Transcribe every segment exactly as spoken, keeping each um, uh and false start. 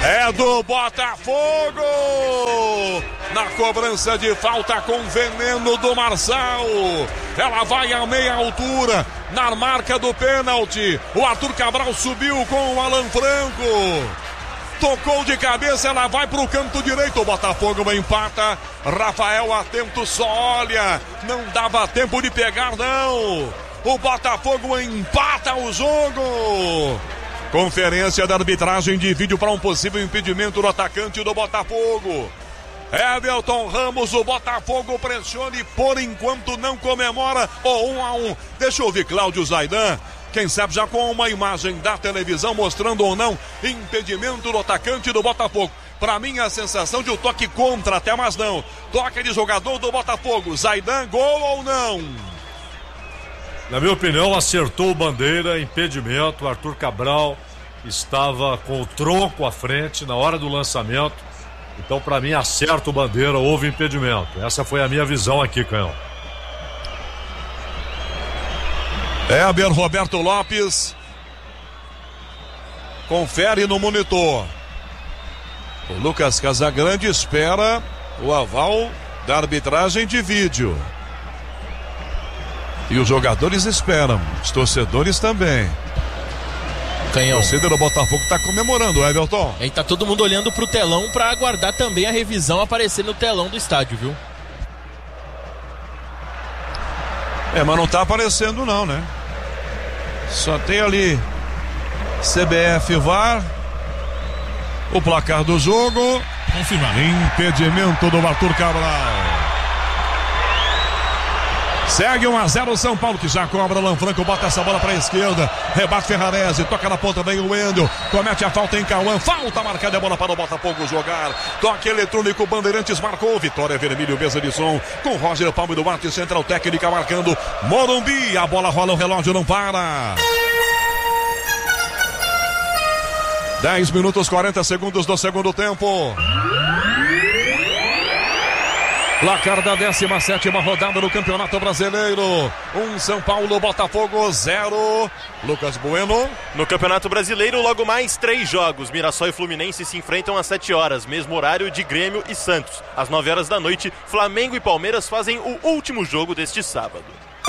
É do Botafogo! Na cobrança de falta com veneno do Marçal. Ela vai a meia altura, na marca do pênalti. O Arthur Cabral subiu com o Alan Franco. Tocou de cabeça, ela vai pro canto direito. O Botafogo empata. Rafael atento, só olha. Não dava tempo de pegar, não. O Botafogo empata o jogo. Conferência da arbitragem de vídeo para um possível impedimento do atacante do Botafogo. Everton Ramos, o Botafogo pressiona e por enquanto não comemora o um a um. Deixa eu ouvir Cláudio Zaidan. Quem sabe já com uma imagem da televisão mostrando ou não impedimento do atacante do Botafogo. Para mim a sensação de um toque contra até, mas não. Toque de jogador do Botafogo. Zaidan, gol ou não? Na minha opinião, acertou o Bandeira, impedimento. O Arthur Cabral estava com o tronco à frente na hora do lançamento. Então, para mim, acerta o Bandeira, houve impedimento. Essa foi a minha visão aqui, Canhão. Heber Roberto Lopes confere no monitor. O Lucas Casagrande espera o aval da arbitragem de vídeo. E os jogadores esperam, os torcedores também. Canhão. O torcedor do Botafogo está comemorando, Everton. E tá todo mundo olhando pro telão para aguardar também a revisão aparecer no telão do estádio, viu? É, mas não tá aparecendo não, né? Só tem ali C B F V A R, o placar do jogo. Confirmado. Impedimento do Arthur Cabral. Segue um a zero o São Paulo, que já cobra. Alan Franco bota essa bola para a esquerda. Rebate Ferrarese, toca na ponta, vem o Wendel. Comete a falta em Cauã. Falta marcada, a bola para o Botafogo jogar. Toque eletrônico, Bandeirantes marcou. Vitória Vermelho, mesa de som. Com Roger Palme do Arte, central técnica marcando. Morumbi, a bola rola, o relógio não para. dez minutos, quarenta segundos do segundo tempo. Placar da décima sétima rodada do Campeonato Brasileiro. Um São Paulo, Botafogo, zero. Lucas Bueno. No Campeonato Brasileiro, logo mais três jogos. Mirassol e Fluminense se enfrentam às sete horas, mesmo horário de Grêmio e Santos. Às nove horas da noite, Flamengo e Palmeiras fazem o último jogo deste sábado.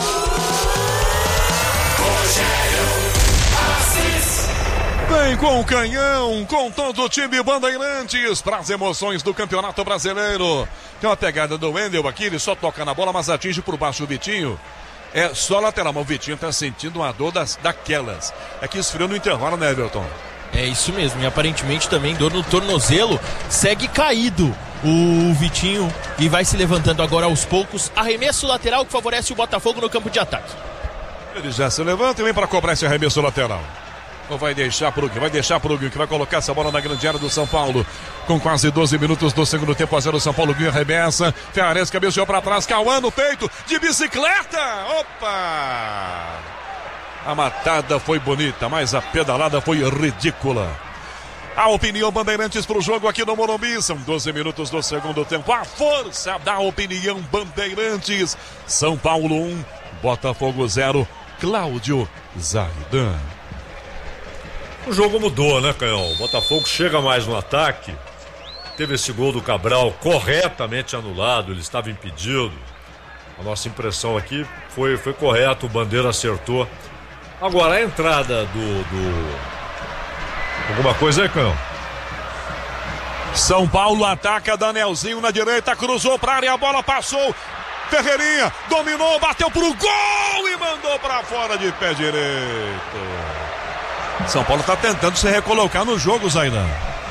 Vem com o canhão, com todo o time Bandeirantes para as emoções do Campeonato Brasileiro. Tem uma pegada do Wendel aqui, ele só toca na bola, mas atinge por baixo o Vitinho. É só lateral, mas o Vitinho tá sentindo uma dor das, daquelas. É que esfriou no intervalo, né, Everton? É isso mesmo, e aparentemente também dor no tornozelo. Segue caído o Vitinho e vai se levantando agora aos poucos. Arremesso lateral que favorece o Botafogo no campo de ataque. Ele já se levanta e vem para cobrar esse arremesso lateral. Ou vai deixar pro Gui, vai deixar pro Gui, que vai colocar essa bola na grande área do São Paulo. Com quase doze minutos do segundo tempo, a zero São Paulo, Gui arremessa. Ferrarese cabeceou para trás, Cauã no peito, de bicicleta. Opa! A matada foi bonita, mas a pedalada foi ridícula. A opinião Bandeirantes pro jogo aqui no Morumbi. São doze minutos do segundo tempo. A força da opinião Bandeirantes. São Paulo um, Botafogo zero. Cláudio Zaidan. O jogo mudou, né, Canhão? O Botafogo chega mais no ataque. Teve esse gol do Cabral corretamente anulado, ele estava impedido. A nossa impressão aqui foi, foi correto, o Bandeira acertou. Agora, a entrada do... do... Alguma coisa aí, Canhão? São Paulo ataca, Danielzinho na direita, cruzou pra área, a bola passou. Ferreirinha dominou, bateu pro gol e mandou pra fora de pé direito. São Paulo está tentando se recolocar no jogo, Zaidan.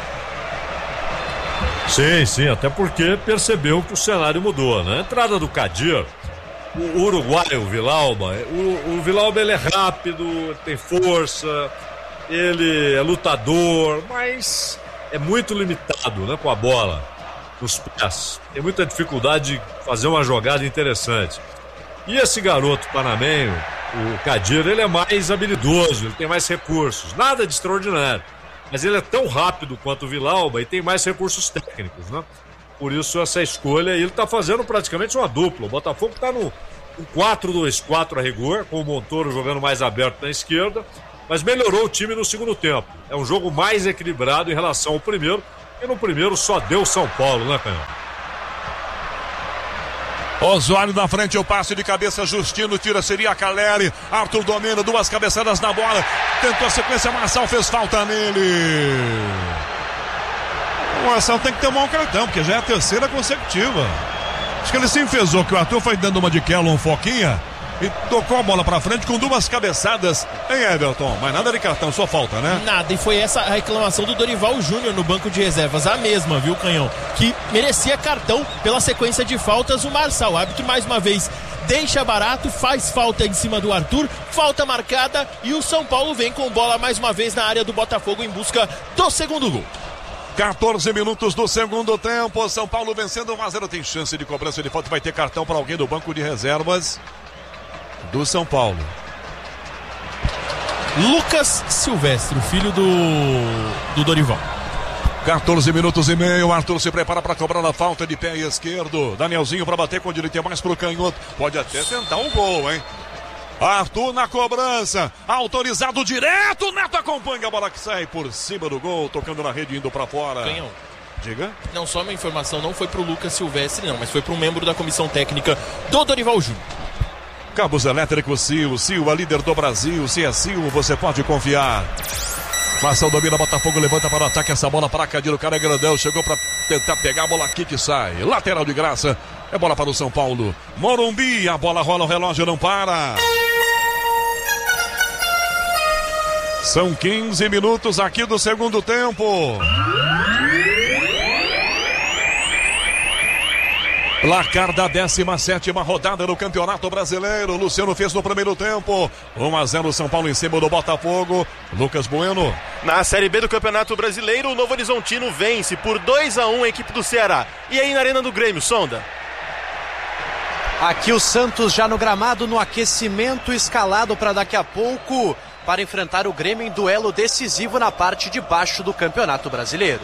Sim, sim, até porque percebeu que o cenário mudou, né? A entrada do Kadir, o uruguaio, o Villalba, o, o Villalba ele é rápido, tem força, ele é lutador, mas é muito limitado, né, com a bola nos pés. Tem muita dificuldade de fazer uma jogada interessante. E esse garoto panamenho, o Kadir, ele é mais habilidoso, ele tem mais recursos, nada de extraordinário, mas ele é tão rápido quanto o Villalba e tem mais recursos técnicos, né? Por isso essa escolha, ele tá fazendo praticamente uma dupla. O Botafogo tá no quatro dois quatro a rigor, com o Montoro jogando mais aberto na esquerda mas melhorou o time no segundo tempo. É um jogo mais equilibrado em relação ao primeiro, e no primeiro só deu São Paulo, né, Canhão? Osório na frente, o passe de cabeça, Justino tira, seria a Caleri, Arthur domina, duas cabeçadas na bola, tentou a sequência, Marçal fez falta nele. O Marçal tem que tomar um cartão, porque já é a terceira consecutiva. Acho que ele se enfesou, que o Arthur foi dando uma de Kellon, foquinha, e tocou a bola pra frente com duas cabeçadas em Everton, mas nada de cartão, só falta, né? Nada, e foi essa a reclamação do Dorival Júnior no banco de reservas, a mesma, viu, Canhão? Que merecia cartão pela sequência de faltas. O Marçal, o árbitro mais uma vez deixa barato, faz falta em cima do Arthur, falta marcada, e o São Paulo vem com bola mais uma vez na área do Botafogo em busca do segundo gol. quatorze minutos do segundo tempo, São Paulo vencendo um a zero, tem chance de cobrança de falta, vai ter cartão para alguém do banco de reservas do São Paulo. Lucas Silvestre, o filho do, do Dorival. quatorze minutos e meio, Arthur se prepara para cobrar a falta de pé esquerdo. Danielzinho para bater com o direito mais pro canhoto. Pode até tentar um gol, hein? Arthur na cobrança, autorizado direto, Neto acompanha a bola que sai por cima do gol, tocando na rede, indo para fora. Canhão. Diga. Não, só uma informação, não foi pro Lucas Silvestre não, mas foi pro membro da comissão técnica do Dorival Júnior. Cabos elétricos Sil, Sil, a líder do Brasil. Se é Sil, você pode confiar. Marçal domina, Botafogo levanta para o ataque, essa bola para Cadiro, o cara é grandão, chegou para tentar pegar a bola aqui que sai. Lateral de graça, é bola para o São Paulo. Morumbi, a bola rola, o relógio não para. São quinze minutos aqui do segundo tempo. Placar da décima sétima rodada do Campeonato Brasileiro. Luciano fez no primeiro tempo. um a zero São Paulo em cima do Botafogo. Lucas Bueno. Na Série B do Campeonato Brasileiro, o Novo Horizontino vence por dois a um a equipe do Ceará. E aí na Arena do Grêmio, Sonda? Aqui o Santos já no gramado, no aquecimento, escalado para daqui a pouco, para enfrentar o Grêmio em duelo decisivo na parte de baixo do Campeonato Brasileiro.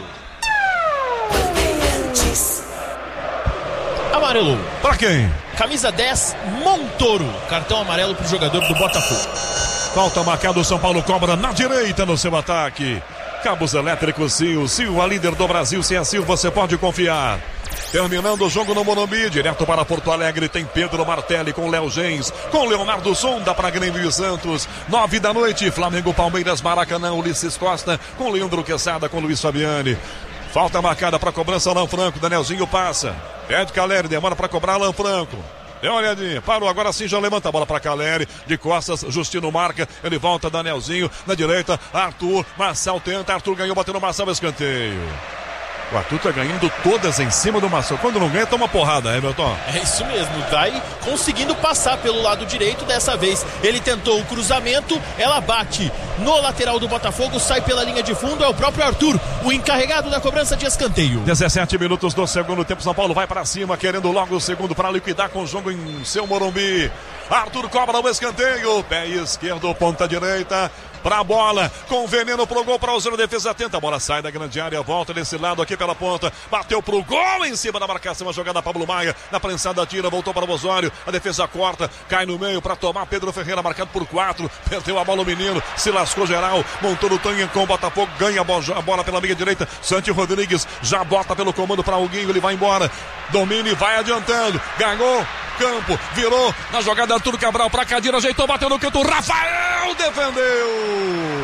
Amarelo. Pra quem? Camisa dez, Montoro. Cartão amarelo pro jogador do Botafogo. Falta marcada, o São Paulo cobra na direita no seu ataque. Cabos elétricos Sil, Sil, a líder do Brasil. Se é Sil, você pode confiar. Terminando o jogo no Morumbi, direto para Porto Alegre, tem Pedro Martelli com Léo Gens, com Leonardo Sonda para Grêmio e Santos. Nove da noite, Flamengo, Palmeiras, Maracanã, Ulisses Costa, com Leandro Quesada, com Luiz Fabiani. Falta marcada para cobrança, Alan Franco, Danielzinho passa. Pede Caleri, demora para cobrar Alan Franco. Deu uma olhadinha, parou, agora sim já levanta a bola para Caleri, de costas, Justino marca, ele volta, Danielzinho, na direita, Arthur, Marçal tenta, Arthur ganhou, bateu no Marçal, escanteio. O Arthur tá ganhando todas em cima do Marçal. Quando não ganha, toma porrada, Everton. É isso mesmo, vai conseguindo passar pelo lado direito. Dessa vez ele tentou o cruzamento, ela bate no lateral do Botafogo, sai pela linha de fundo. É o próprio Arthur, o encarregado da cobrança de escanteio. dezessete minutos do segundo tempo, São Paulo vai para cima, querendo logo o segundo para liquidar com o jogo em seu Morumbi. Arthur cobra o escanteio, pé esquerdo, ponta direita, pra bola, com veneno pro gol, pra usar a defesa atenta, a bola sai da grande área, volta desse lado aqui pela ponta, bateu pro gol em cima da marcação, a jogada Pablo Maia, na prensada tira, voltou para o Osório, a defesa corta, cai no meio pra tomar, Pedro Ferreira marcado por quatro, perdeu a bola o menino, se lascou geral, montou no tanque com o Botafogo, ganha a bola, a bola pela meia direita, Santi Rodrigues já bota pelo comando pra Huguinho, ele vai embora, domina e vai adiantando, ganhou campo, virou na jogada Arthur Cabral pra Cadira, ajeitou, bateu no canto, Rafael defendeu.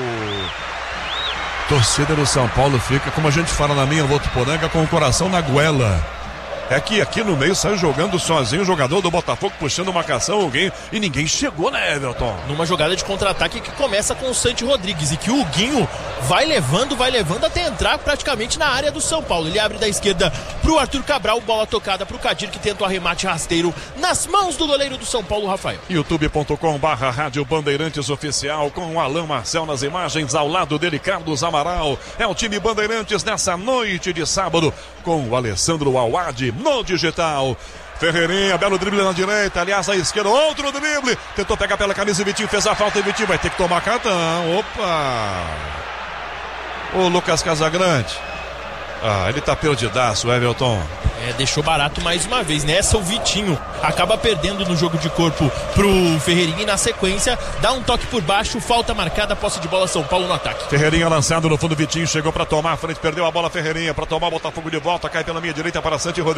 Torcida do São Paulo fica, como a gente fala na minha Votuporanga, com o coração na goela. É que aqui no meio saiu jogando sozinho o jogador do Botafogo, puxando marcação, alguém, e ninguém chegou, né, Everton? Numa jogada de contra-ataque que começa com o Santi Rodrigues e que o Huguinho vai levando, vai levando até entrar praticamente na área do São Paulo. Ele abre da esquerda pro Arthur Cabral, bola tocada pro Cadir, que tenta o arremate rasteiro nas mãos do goleiro do São Paulo, Rafael. youtube ponto com barra Rádio Bandeirantes Oficial, com o Alain Marcel nas imagens, ao lado dele Carlos Amaral. É o time Bandeirantes nessa noite de sábado, com o Alessandro Awad no digital. Ferreirinha, belo drible na direita, aliás, à esquerda, outro drible, tentou pegar pela camisa, e Vitinho fez a falta, e Vitinho vai ter que tomar cartão. Opa! O Lucas Casagrande, Ah, ele tá perdidaço, Everton. É, deixou barato mais uma vez. Nessa o Vitinho acaba perdendo no jogo de corpo pro Ferreirinha e na sequência dá um toque por baixo, falta marcada, posse de bola São Paulo no ataque. Ferreirinha lançado no fundo, Vitinho chegou pra tomar a frente, perdeu a bola, Ferreirinha pra tomar o Botafogo de volta, cai pela minha direita para Santi Rodrigues.